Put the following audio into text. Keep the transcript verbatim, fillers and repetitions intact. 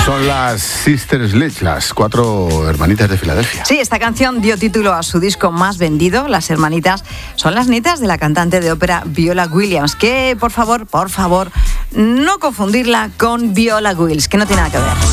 Son las Sister Sledge, las cuatro hermanitas de Filadelfia. Sí, esta canción dio título a su disco más vendido. Las hermanitas son las nietas de la cantante de ópera Viola Williams, que por favor, por favor, no confundirla con Viola Wills, que no tiene nada que ver.